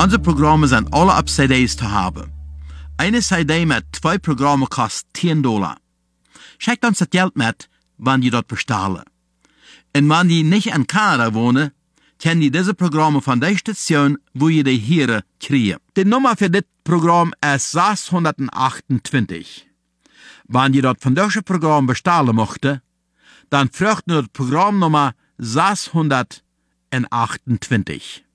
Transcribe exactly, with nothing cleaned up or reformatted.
Unsere Programme sind alle auf C Ds zu haben. Eine C D mit zwei Programmen kostet zehn Dollar. Schickt uns das Geld mit, wenn ihr dort bestellen. Und wenn ihr nicht in Kanada wohnen, können ihr diese Programme von der Station, wo ihr die hier kriegen. Die Nummer für das Programm ist sechshundertachtundzwanzig. Wenn ihr dort von diesem Programm bestellen möchtet, dann fragt nur die Programmnummer sechshundertachtundzwanzig.